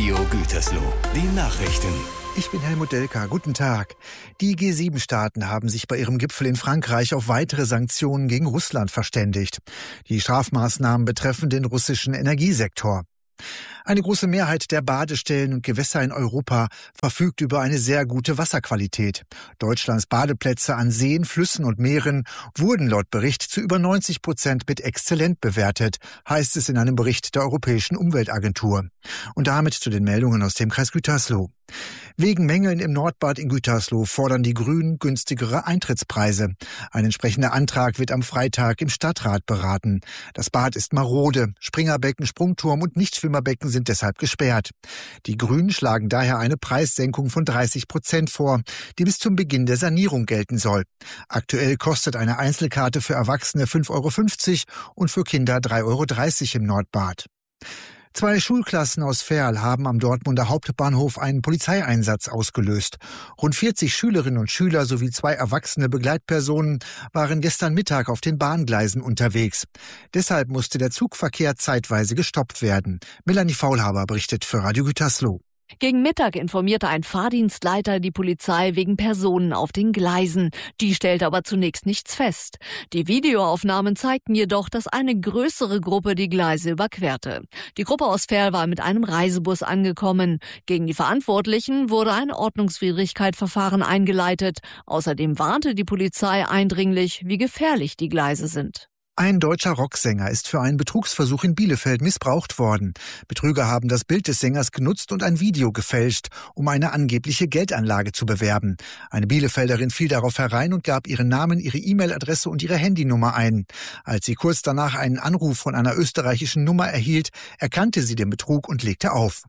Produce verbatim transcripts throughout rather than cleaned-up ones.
Radio Gütersloh. Die Nachrichten. Ich bin Helmut Delka. Guten Tag. Die G sieben Staaten haben sich bei ihrem Gipfel in Frankreich auf weitere Sanktionen gegen Russland verständigt. Die Strafmaßnahmen betreffen den russischen Energiesektor. Eine große Mehrheit der Badestellen und Gewässer in Europa verfügt über eine sehr gute Wasserqualität. Deutschlands Badeplätze an Seen, Flüssen und Meeren wurden laut Bericht zu über neunzig Prozent mit exzellent bewertet, heißt es in einem Bericht der Europäischen Umweltagentur. Und damit zu den Meldungen aus dem Kreis Gütersloh. Wegen Mängeln im Nordbad in Gütersloh fordern die Grünen günstigere Eintrittspreise. Ein entsprechender Antrag wird am Freitag im Stadtrat beraten. Das Bad ist marode. Springerbecken, Sprungturm und Nichtschwimmerbecken sind deshalb gesperrt. Die Grünen schlagen daher eine Preissenkung von dreißig Prozent vor, die bis zum Beginn der Sanierung gelten soll. Aktuell kostet eine Einzelkarte für Erwachsene fünf Euro fünfzig und für Kinder drei Euro dreißig im Nordbad. Zwei Schulklassen aus Verl haben am Dortmunder Hauptbahnhof einen Polizeieinsatz ausgelöst. Rund vierzig Schülerinnen und Schüler sowie zwei erwachsene Begleitpersonen waren gestern Mittag auf den Bahngleisen unterwegs. Deshalb musste der Zugverkehr zeitweise gestoppt werden. Melanie Faulhaber berichtet für Radio Gütersloh. Gegen Mittag informierte ein Fahrdienstleiter die Polizei wegen Personen auf den Gleisen. Die stellte aber zunächst nichts fest. Die Videoaufnahmen zeigten jedoch, dass eine größere Gruppe die Gleise überquerte. Die Gruppe aus Verl war mit einem Reisebus angekommen. Gegen die Verantwortlichen wurde ein Ordnungswidrigkeitsverfahren eingeleitet. Außerdem warnte die Polizei eindringlich, wie gefährlich die Gleise sind. Ein deutscher Rocksänger ist für einen Betrugsversuch in Bielefeld missbraucht worden. Betrüger haben das Bild des Sängers genutzt und ein Video gefälscht, um eine angebliche Geldanlage zu bewerben. Eine Bielefelderin fiel darauf herein und gab ihren Namen, ihre E-Mail-Adresse und ihre Handynummer ein. Als sie kurz danach einen Anruf von einer österreichischen Nummer erhielt, erkannte sie den Betrug und legte auf.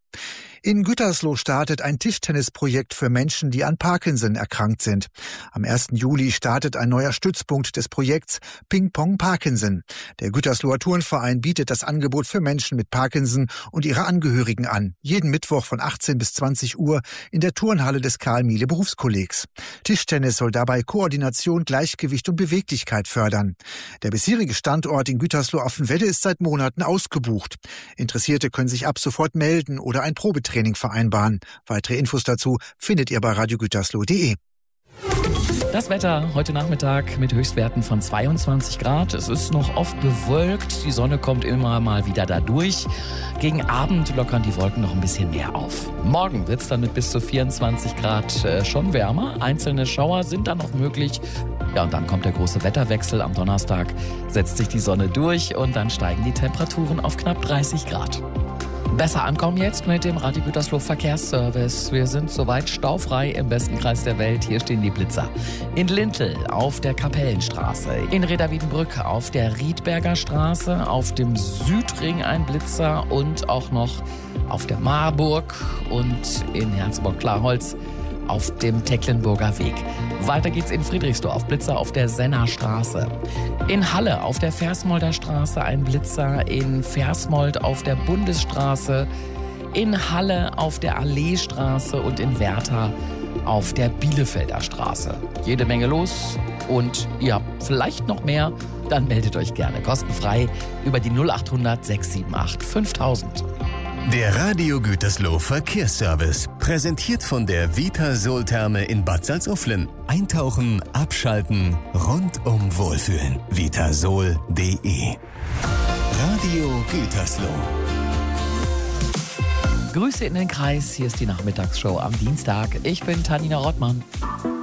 In Gütersloh startet ein Tischtennisprojekt für Menschen, die an Parkinson erkrankt sind. Am ersten Juli startet ein neuer Stützpunkt des Projekts Ping Pong Parkinson. Der Gütersloher Turnverein bietet das Angebot für Menschen mit Parkinson und ihre Angehörigen an. Jeden Mittwoch von achtzehn bis zwanzig Uhr in der Turnhalle des Karl-Miele Berufskollegs. Tischtennis soll dabei Koordination, Gleichgewicht und Beweglichkeit fördern. Der bisherige Standort in Gütersloh-Affenwedde ist seit Monaten ausgebucht. Interessierte können sich ab sofort melden oder ein Probetraining vereinbaren. Weitere Infos dazu findet ihr bei radio gütersloh punkt de. Das Wetter heute Nachmittag mit Höchstwerten von zweiundzwanzig Grad. Es ist noch oft bewölkt, die Sonne kommt immer mal wieder da durch. Gegen Abend lockern die Wolken noch ein bisschen mehr auf. Morgen wird es dann mit bis zu vierundzwanzig Grad äh, schon wärmer. Einzelne Schauer sind dann noch möglich. Ja, und dann kommt der große Wetterwechsel. Am Donnerstag setzt sich die Sonne durch und dann steigen die Temperaturen auf knapp dreißig Grad. Besser ankommen jetzt mit dem Radio Gütersloh Verkehrsservice. Wir sind soweit staufrei im besten Kreis der Welt. Hier stehen die Blitzer. In Lintel auf der Kapellenstraße, in Reda-Wiedenbrück auf der Riedberger Straße, auf dem Südring ein Blitzer und auch noch auf der Marburg und in Herzburg-Klarholz auf dem Tecklenburger Weg. Weiter geht's in Friedrichsdorf, Blitzer auf der Sennerstraße. In Halle auf der Versmolder Straße ein Blitzer, in Versmold auf der Bundesstraße, in Halle auf der Alleestraße und in Werther auf der Bielefelder Straße. Jede Menge los und ihr habt vielleicht noch mehr, dann meldet euch gerne kostenfrei über die null acht hundert sechs sieben acht fünftausend. Der Radio Gütersloh Verkehrsservice, präsentiert von der Vitasol-Therme in Bad Salzuflen. Eintauchen, abschalten, rundum wohlfühlen. vitasol punkt de. Radio Gütersloh. Grüße in den Kreis, hier ist die Nachmittagsshow am Dienstag. Ich bin Tanina Rottmann.